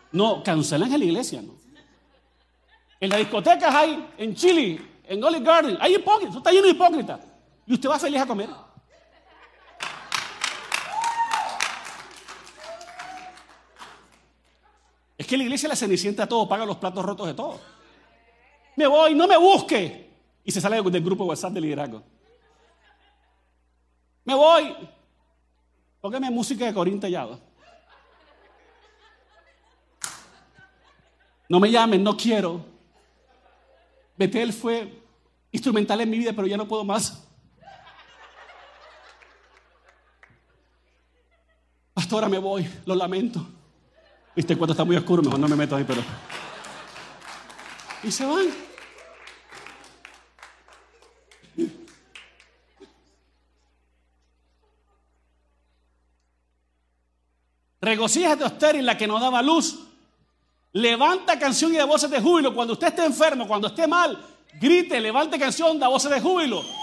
No, cancelan en la iglesia, no. En las discotecas hay, en Chile, en Olive Garden, hay hipócritas, está lleno de hipócritas. Y usted va feliz a comer. Es que la iglesia la cenicienta a todo, paga los platos rotos de todo. Me voy, no me busque. Y se sale del grupo de WhatsApp de liderazgo. Me voy. Póngame música de Corín Tellado. No me llamen, no quiero. Betel fue instrumental en mi vida, pero ya no puedo más. Pastora, me voy, lo lamento. Viste, cuando está muy oscuro, mejor no me meto ahí, pero... Y se van. Regocíjate, estéril, la que no daba luz. Levanta canción y da voces de júbilo. Cuando usted esté enfermo, cuando esté mal, grite, levante canción, da voces de júbilo.